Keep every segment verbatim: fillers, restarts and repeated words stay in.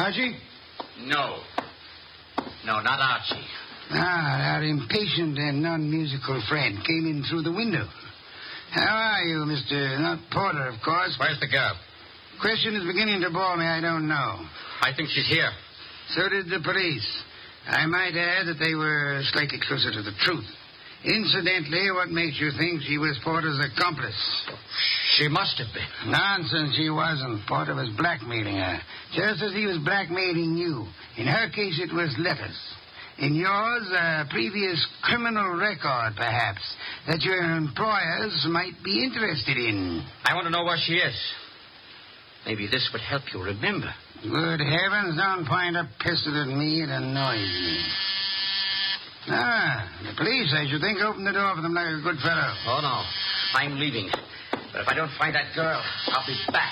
Archie? No. No, not Archie. Ah, our impatient and non-musical friend came in through the window. How are you, Mister Not Porter, of course? Where's the girl? Question is beginning to bore me. I don't know. I think she's here. So did the police. I might add that they were slightly closer to the truth. Incidentally, what makes you think she was Porter's accomplice? She must have been. Nonsense, she wasn't. Porter was blackmailing her, just as he was blackmailing you. In her case, it was letters. In yours, a previous criminal record, perhaps, that your employers might be interested in. I want to know where she is. Maybe this would help you remember. Good heavens, don't point a pistol at me. It annoys me. Ah, the police, I should think, opened the door for them like a good fellow. Oh, no. I'm leaving. But if I don't find that girl, I'll be back.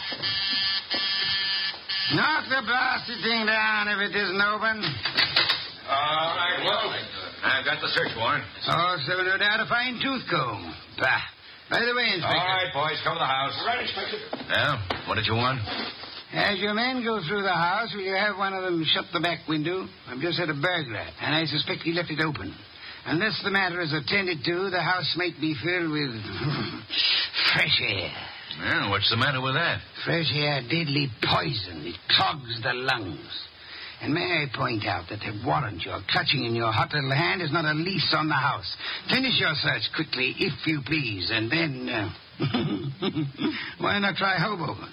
Knock the blasted thing down if it isn't open. All right, well, I've got the search warrant. Also, no doubt, a fine tooth comb. Bah. By the way, Inspector. All right, boys, cover the house. Right, Inspector. Yeah, what did you want? As your men go through the house, will you have one of them shut the back window? I've just had a burglar, and I suspect he left it open. Unless the matter is attended to, the house might be filled with fresh air. Yeah, what's the matter with that? Fresh air, deadly poison. It clogs the lungs. And may I point out that the warrant you're clutching in your hot little hand is not a lease on the house. Finish your search quickly, if you please, and then... Uh, why not try Hoboken?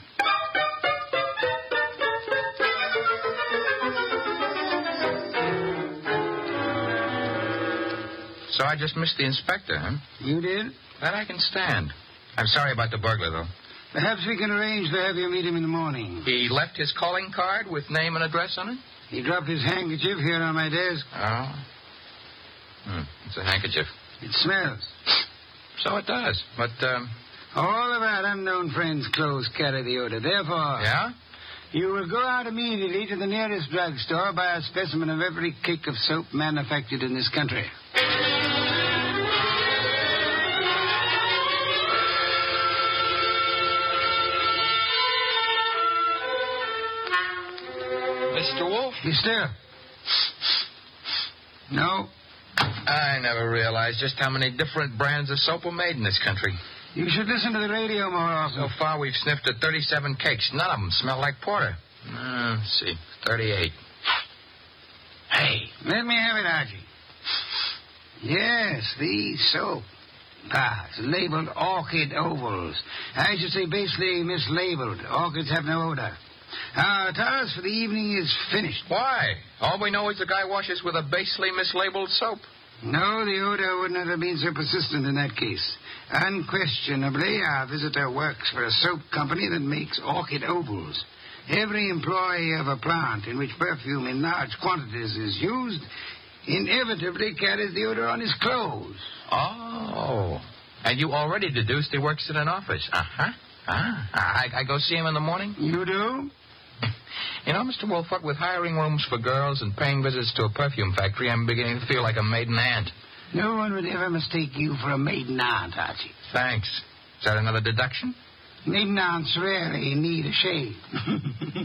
So I just missed the inspector, huh? You did? That I can stand. I'm sorry about the burglar, though. Perhaps we can arrange to have you meet him in the morning. He left his calling card with name and address on it? He dropped his handkerchief here on my desk. Oh. Hmm. It's a handkerchief. It smells. So it does. But, um... all of our unknown friends' clothes carry the odor. Therefore... Yeah? You will go out immediately to the nearest drugstore, buy a specimen of every cake of soap manufactured in this country. Mister Wolf? You still? No. I never realized just how many different brands of soap are made in this country. You should listen to the radio more often. So far, we've sniffed at thirty-seven cakes. None of them smell like porter. Uh, let's see, thirty-eight. Hey, let me have it, Archie. Yes, the soap. Ah, it's labeled Orchid Ovals. I should say basically mislabeled. Orchids have no odor. Our task for the evening is finished. Why? All we know is the guy washes with a basely mislabeled soap. No, the odor would not have been so persistent in that case. Unquestionably, our visitor works for a soap company that makes Orchid Ovals. Every employee of a plant in which perfume in large quantities is used inevitably carries the odor on his clothes. Oh. And you already deduced he works in an office. Uh-huh. Ah, I, I go see him in the morning? You do? You know, Mister Wolford, with hiring rooms for girls and paying visits to a perfume factory, I'm beginning to feel like a maiden aunt. No one would ever mistake you for a maiden aunt, Archie. Thanks. Is that another deduction? Maiden aunts rarely need a shave.